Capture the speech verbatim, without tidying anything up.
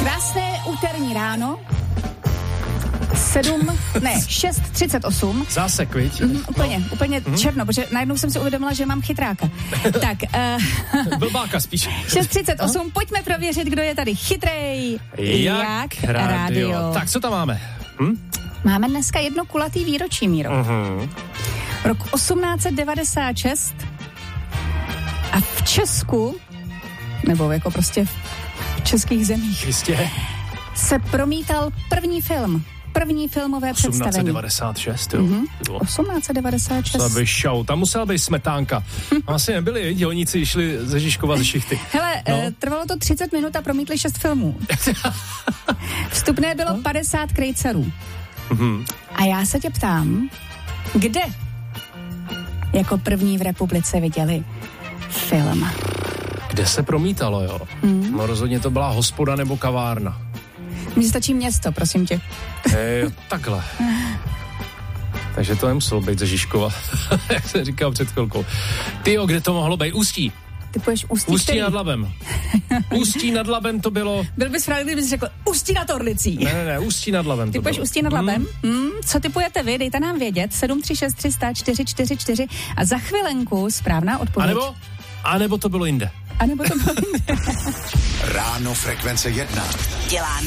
Krásné úterní ráno. sedm, ne, šest třicet osm. Zásek, viď? Mm, úplně, no. úplně mm. černo, protože najednou jsem si uvědomila, že mám chytráka. Tak. Uh, Blbáka spíš. šest třicet osm, pojďme prověřit, kdo je tady chytrej. Jak, jak rádio. rádio. Tak, co tam máme? Hm? Máme dneska jedno kulatý výročí, Míro. Uh-huh. Rok osmnáct devadesát šest a v Česku, nebo jako prostě v českých zemích, Jistě. se promítal první film. První filmové představení. osmnáct devadesát šest, jo. Mm-hmm. osmnáct devadesát šest. Musela být show, tam musela být smetánka. Asi nebyli dělníci, šli ze Žižkova ze šichty. Hele, no. e, trvalo to třicet minut a promítli šest filmů. Vstupné bylo padesát krejcarů. Mm-hmm. A já se tě ptám, kde jako první v republice viděli film? Kde se promítalo, jo? Mm. No rozhodně to byla hospoda nebo kavárna. Mně stačí město, prosím tě. E, takhle. Takže to nemuselo být ze Žižkova, jak jsem říkal před chvilkou. Tyjo, kde to mohlo být? Ústí. Ty půjdeš Ústí, Ústí který? nad Labem. Ústí nad Labem to bylo... Byl bys rád, kdybys řekl Ústí nad Orlicí. Ne, ne, ne, Ústí nad Labem Ty to půjdeš bylo. Ústí nad Labem? Hmm. Hmm, co typujete vy? Dejte nám vědět. sedm tři šest tři sta čtyři čtyři čtyři a za chvilenku správná odpověď. A nebo? A nebo to bylo jinde. A nebo to bylo jinde. Ráno Frekvence jedna. Dělá